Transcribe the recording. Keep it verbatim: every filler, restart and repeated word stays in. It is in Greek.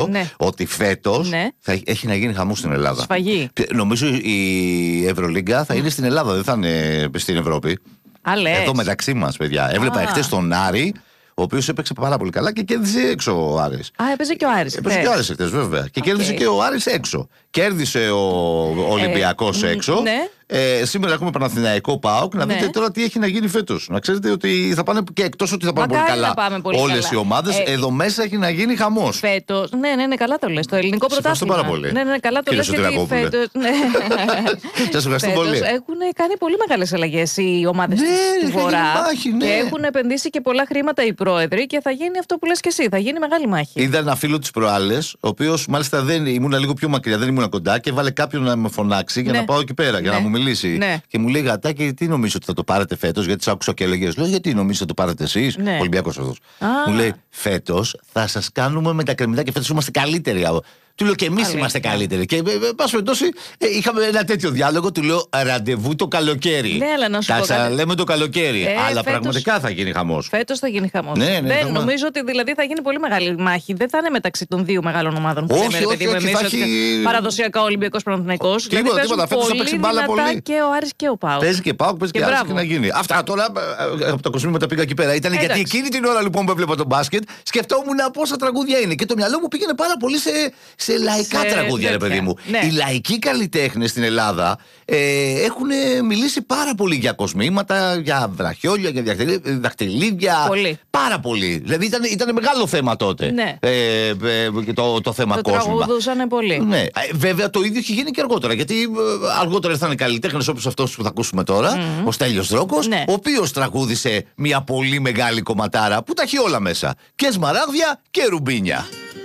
ναι. ότι φέτος ναι. θα έχει να γίνει χαμός στην Ελλάδα. Σφαγή. Νομίζω η Ευρωλίγκα θα είναι στην Ελλάδα, δεν θα είναι στην Ευρώπη. Α, εδώ μεταξύ μας, παιδιά. Έβλεπα εχθές τον Άρη, ο οποίος έπαιξε πάρα πολύ καλά και κέρδισε έξω ο Άρης. Α, έπαιζε και ο Άρης. Έπαιζε και ο Άρης εχθές, βέβαια. Και okay. κέρδισε και ο Άρης έξω. Κέρδισε ο Ολυμπιακός ε, έξω. Ναι. Ε, σήμερα έχουμε Παναθηναϊκό ΠΑΟΚ. Να δείτε ναι. τώρα τι έχει να γίνει φέτος. Να ξέρετε ότι θα πάνε και εκτός ότι θα πάνε Μακάρι πολύ καλά όλες οι ομάδες. Ε, εδώ μέσα έχει να γίνει χαμός. Φέτος. Ναι, ναι, ναι, καλά το λες. Το ελληνικό πρωτάθλημα. Ευχαριστώ πάρα πολύ. Ναι, ναι, καλά το λες. Γιατί φέτος. Ναι. Σας ευχαριστώ πολύ. Έχουν κάνει πολύ μεγάλες αλλαγές οι ομάδες του Βορρά. Και έχουν επενδύσει και πολλά χρήματα οι πρόεδροι και θα γίνει αυτό που λες και εσύ. Θα γίνει μεγάλη μάχη. Είδα ένα φίλο της προάλλες, ο οποίος μάλιστα δεν ήμουν λίγο πιο μακριά, δεν ήμουν κοντά και βάλε κάποιον να με φωνάξει για να πάω εκεί πέρα, για να μου μιλήσει. Ναι. Και μου λέει Γατάκι, τι νομίζω ότι θα το πάρετε φέτος, γιατί σ' άκουσα και έλεγες. Λέω, γιατί νομίζω ότι θα το πάρετε εσείς. Ναι. Ολυμπιακός αυτός. Μου λέει, φέτος θα σας κάνουμε με τα κρεμμυδά και φέτος είμαστε καλύτεροι. Του λέω και εμείς είμαστε καλύτεροι. Και πάση περιπτώσει είχαμε ένα τέτοιο διάλογο. Του λέω ραντεβού το καλοκαίρι. Ναι, αλλά να σου τα πω. ξαναλέμε το καλοκαίρι. Ε, αλλά φέτος, πραγματικά θα γίνει χαμός. Φέτος θα γίνει χαμός. Ναι, ναι, δεν, θα... νομίζω ότι δηλαδή θα γίνει πολύ μεγάλη μάχη. Δεν θα είναι μεταξύ των δύο μεγάλων ομάδων που όχι, λέμε, όχι, παιδί, όχι, εμείς, έχει... παραδοσιακά Ολυμπιακός Παναθηναϊκός. Τίποτα, δηλαδή τίποτα. Φέτος θα παίξει μπάλα πολύ. Και ο Άρης και ο ΠΑΟΚ. Παίζει και ΠΑΟΚ, παίζει και, και Άρης και να γίνει. Αυτά τώρα από τα κοσμήματα πήγα εκεί πέρα. Ήταν γιατί εκείνη την ώρα λοιπόν που έβλεπα τον μπάσκετ σκεφτόμουν πόσα τραγούδια είναι. Και το μυαλό μου πήγαινε πάρα πολύ σε λαϊκά τραγούδια, ρε παιδί μου. Ναι. Οι λαϊκοί καλλιτέχνες στην Ελλάδα ε, έχουν μιλήσει πάρα πολύ για κοσμήματα, για βραχιόλια, για δαχτυλίδια. Πολύ. Πάρα πολύ. Δηλαδή ήταν, ήταν μεγάλο θέμα τότε. Ναι. Ε, ε, το, το θέμα το κόσμημα. Το τραγουδούσαν πολύ. Ναι. Ε, βέβαια το ίδιο έχει γίνει και αργότερα. Γιατί ε, αργότερα ήρθαν καλλιτέχνες όπως αυτός που θα ακούσουμε τώρα, mm-hmm. ο Στέλιος Δρόκος, ναι. ο οποίος τραγούδισε μια πολύ μεγάλη κομματάρα που τα έχει όλα μέσα. Και σμαράγδια και ρουμπίνια.